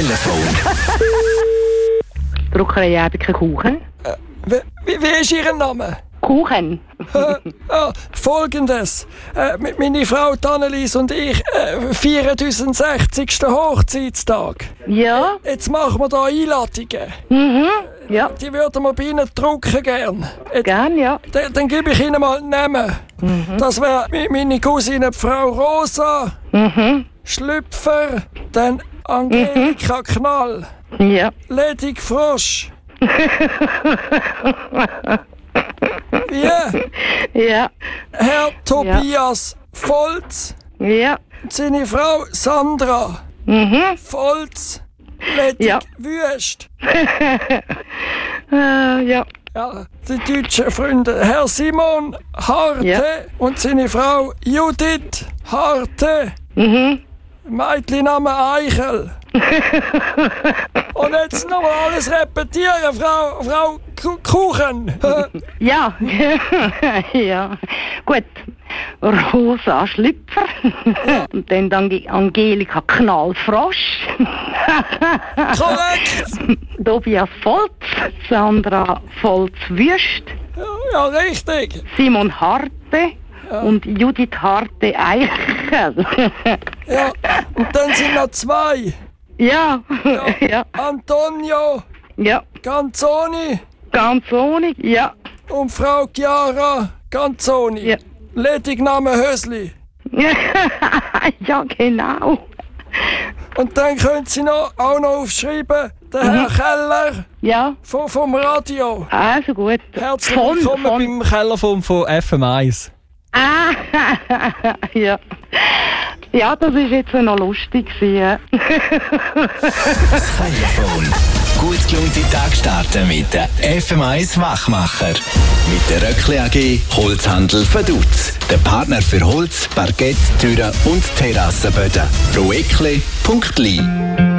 Telefon. Druckerei Erbeke Kuchen. Wie ist Ihr Name? Kuchen. Folgendes. Meine Frau Annelies und ich feiern unseren 60. Hochzeitstag. Ja. Jetzt machen wir da Einladungen. Mhm. Ja. Die würden wir bei Ihnen drucken gern. Gern, ja. Dann gebe ich Ihnen mal einen Namen. Das wäre meine Cousine Frau Rosa Schlüpfer, dann Angelika Knall, Ja. Ledig Frosch. Ja. Herr Tobias Volz, Ja. seine Frau Sandra Volz, Ledig Ja. Wüst. Ja. Ja, die deutschen Freunde, Herr Simon Harte Ja. und seine Frau Judith Harte. Mädchenname Eichel. Und jetzt noch mal alles repetieren, Frau Kuchen. Ja. Ja. Gut. Rosa Schlüpfer. Und dann Angelika Knallfrosch. Korrekt. Tobias Volz. Sandra Volz-Wüst. Ja, richtig. Simon Harte. Und Judith Harte Eichel. Ja, und dann sind noch zwei. Ja. Ja. Antonio Ja. Ganzoni Ganz ohne. Ja. und Frau Chiara Ganzoni. Ja. Ledigname Hösli. Ja, genau. Und dann können Sie auch noch aufschreiben, der Herr Keller Ja. vom Radio. Also gut. Herzlich Von- willkommen von- beim Keller von FM1. Ah, ja. Ja, das war jetzt noch lustig. Ja. Das Telefon. Gut gelaunte Tag starten mit der FM1 Wachmacher. Mit der Röckli AG Holzhandel Vaduz. Der Partner für Holz, Parkett, Türen und Terrassenböden. proekli.li